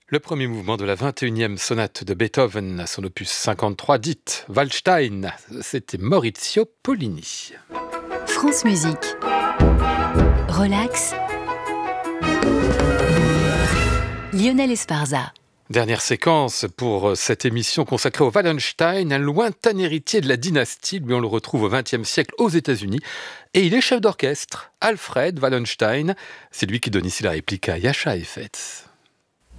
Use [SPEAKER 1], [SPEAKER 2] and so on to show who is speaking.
[SPEAKER 1] Le premier mouvement de la 21e sonate de Beethoven, son opus 53, dite Waldstein, c'était Maurizio Pollini.
[SPEAKER 2] France Musique. Relax. Lionel Esparza.
[SPEAKER 1] Dernière séquence pour cette émission consacrée au Wallenstein, un lointain héritier de la dynastie. Lui, on le retrouve au XXe siècle aux États-Unis. Et il est chef d'orchestre. Alfred Wallenstein, c'est lui qui donne ici la réplique à Jascha Heifetz.